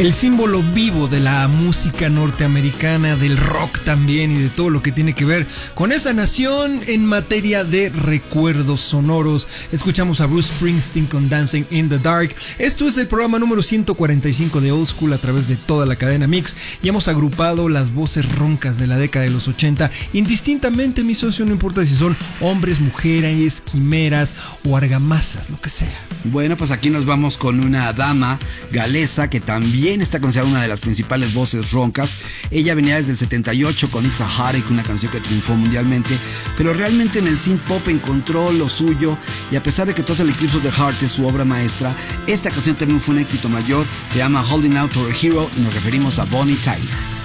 El símbolo vivo de la música norteamericana, del rock también y de todo lo que tiene que ver con esa nación en materia de recuerdos sonoros. Escuchamos a Bruce Springsteen con Dancing in the Dark. Esto es el programa número 145 de Old School a través de toda la cadena Mix y hemos agrupado las voces roncas de la década de los 80 indistintamente, mi socio, no importa si son hombres, mujeres, quimeras o argamasas, lo que sea. Bueno, pues aquí nos vamos con una dama galesa que también está considerada una de las principales voces roncas. Ella venía desde el 78 con It's a Heartache, una canción que triunfó mundialmente, pero realmente en el synth pop encontró lo suyo, y a pesar de que Total Eclipse of the Heart es su obra maestra, esta canción también fue un éxito mayor. Se llama Holding Out for a Hero y nos referimos a Bonnie Tyler.